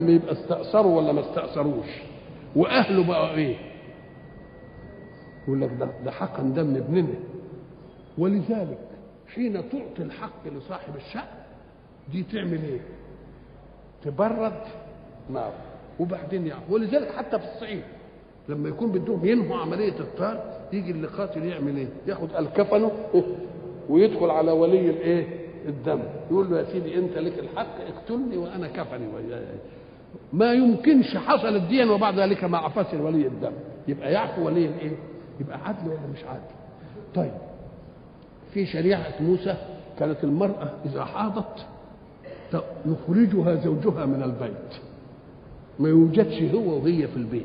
يبقى استأثروا ولا ما استأثروش؟ واهله بقى ايه؟ يقول لك ده حقا دم ابننا. ولذلك حين تعطي الحق لصاحب الشأن دي تعمل ايه؟ تبرد نار. وبعدين يعني ولذلك حتى في الصعيد لما يكون بدهم ينهوا عمليه الطار يجي اللي قاتل يعمل ايه؟ ياخد الكفنه ويدخل على ولي الايه؟ الدم، يقول له يا سيدي انت لك الحق اقتلني وانا كفني وياي. ما يمكنش حصل الدين وبعد ذلك ما عفاش ولي الدم، يبقى يعفو ولي الايه؟ يبقى عدل ولا مش عدل؟ طيب في شريعه موسى كانت المراه اذا حاضت يخرجها زوجها من البيت، ما يوجدش هو وهي في البيت.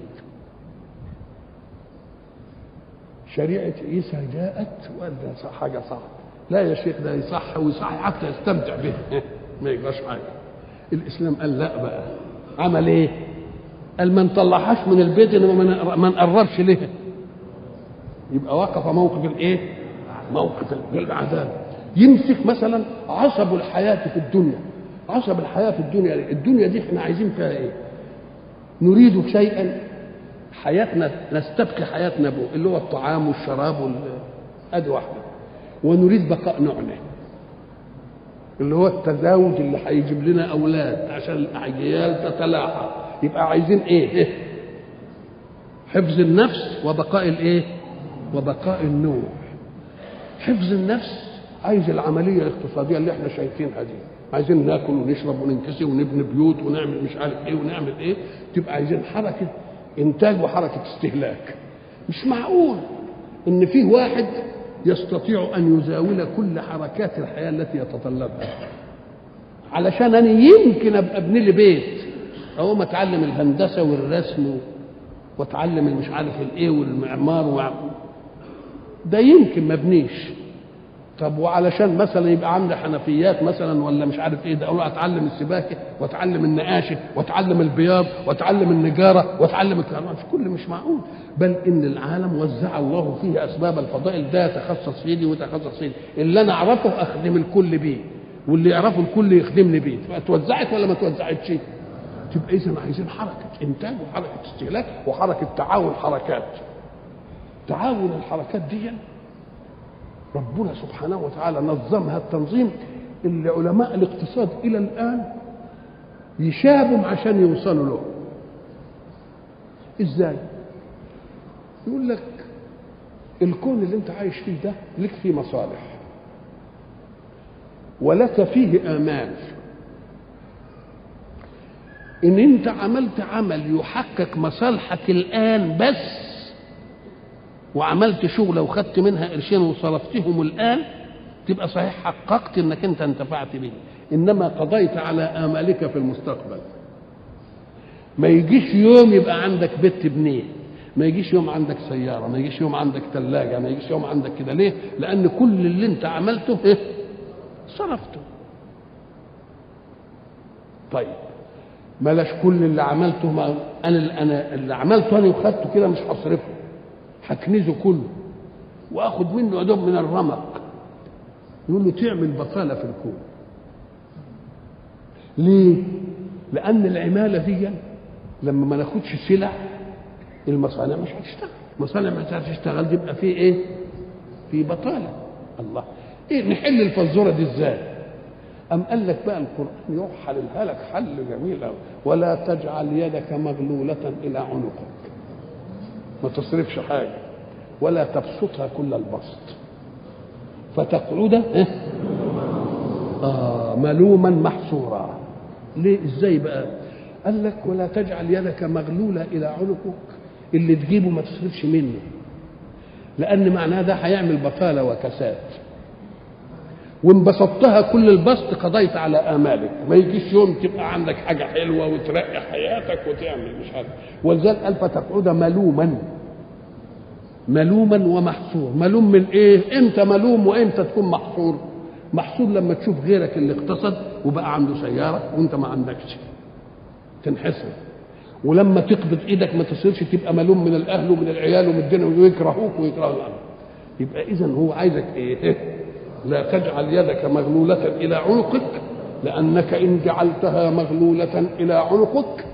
شريعه عيسى جاءت وقال ده حاجه صعبه، لا يا شيخ ده يصح ويصح حتى يستمتع به ما يجراش حاجه. الاسلام قال لا بقى، عمل ايه؟ قال ما نطلعهاش من البيت انما ما نقربش ليه. يبقى وقف موقف الايه؟ موقف العداله. يمسك مثلا عصب الحياه في الدنيا، عصب الحياه في الدنيا دي احنا عايزين فيها ايه؟ نريد شيئا حياتنا نستبقي حياتنا به اللي هو الطعام والشراب ادي واحده، ونريد بقاء نوعنا اللي هو التزاوج اللي هيجيب لنا اولاد عشان الاجيال تتلاحق. يبقى عايزين ايه؟ حفظ النفس وبقاء الايه؟ وبقاء النوع. حفظ النفس عايز العمليه الاقتصاديه اللي احنا شايفينها دي، عايزين ناكل ونشرب وننكسي ونبني بيوت ونعمل مش عارف ايه ونعمل ايه، تبقى عايزين حركه انتاج وحركه استهلاك. مش معقول ان فيه واحد يستطيع ان يزاول كل حركات الحياه التي يتطلبها علشان انا يمكن ابقى ابني لي بيت او ما اتعلم الهندسه والرسم واتعلم المش عارف الايه والمعمار ده يمكن ما ابنيش. طب وعلشان مثلا يبقى عندي حنفيات مثلا ولا مش عارف ايه ده اقول اتعلم السباكه واتعلم النقاشه واتعلم البياض واتعلم النجاره واتعلم الكهرباء. مش كل مش معقول، بل ان العالم وزع الله فيه اسباب الفضائل، ده يتخصص في دي ويتخصص في دي، اللي انا اعرفه اخدم الكل بيه واللي يعرفه الكل يخدمني بيه. اتوزعت ولا ما توزعتش؟ تبقى اذا عايزين حركه انتاج وحركه استهلاك وحركه تعاون حركات. تعاون الحركات دي ربنا سبحانه وتعالى نظمها التنظيم اللي علماء الاقتصاد الى الان يشابهم عشان يوصلوا له. ازاي؟ يقول لك الكون اللي انت عايش فيه ده لك فيه مصالح ولك فيه آمال. ان انت عملت عمل يحقق مصالحك الان بس وعملت شغله وخدت منها قرشين وصرفتهم الان تبقى صحيح حققت انك انت انتفعت به، انما قضيت على آمالك في المستقبل. ما يجيش يوم يبقى عندك بيت تبنيه، ما يجيش يوم عندك سياره، ما يجيش يوم عندك ثلاجه، ما يجيش يوم عندك كده. ليه؟ لان كل اللي انت عملته ايه؟ صرفته. طيب بلاش كل اللي عملته، ما انا اللي عملته انا وخدته كده مش هصرفه، هكنزه كله واخد منه ادوب من الرمق. يقول له تعمل بطاله في الكون. ليه؟ لان العماله دي لما ما ناخدش سلع المصانع مش هتشتغل، المصانع مش هتشتغل يبقى في ايه؟ في بطاله. الله، ايه نحل الفزوره دي ازاي؟ أم قال لك بقى القرآن يحللها لك حل جميل قوي، ولا تجعل يدك مغلولة إلى عنقك، ما تصرفش حاجة، ولا تبسطها كل البسط فتقعد ملوما محسورا. ليه؟ ازاي بقى؟ قال لك ولا تجعل يدك مغلولة إلى عنقك، اللي تجيبه ما تصرفش منه، لأن معناه ده هيعمل بطالة وكساد، وان بسطتها كل البسط قضيت على آمالك. ما يجيش يوم تبقى عندك حاجة حلوة وترقي حياتك وتعمل مش عارف. ولذلك قال فتقعد ملوما ومحصور. ملوم من ايه؟ امتى ملوم وامتى تكون محصور؟ محصور لما تشوف غيرك اللي اقتصد وبقى عنده سيارة وانت ما عندكش تنحسر، ولما تقبض ايدك ما تصيرش تبقى ملوم من الاهل ومن العيال ومن الدنيا ويكرهوك ويكرهوا الامر. يبقى اذا هو عايزك ايه؟ لا تجعل يدك مغلولة إلى عنقك لأنك إن جعلتها مغلولة إلى عنقك